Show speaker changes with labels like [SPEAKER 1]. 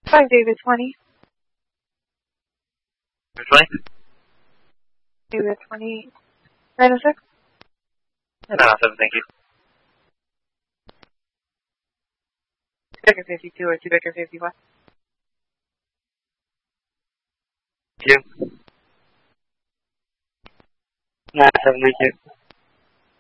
[SPEAKER 1] 5 David 20.
[SPEAKER 2] Which way?
[SPEAKER 1] David 20. 906.
[SPEAKER 2] 907, thank you.
[SPEAKER 1] 2 Baker 52 or 2 Baker 51.
[SPEAKER 2] 2. 972.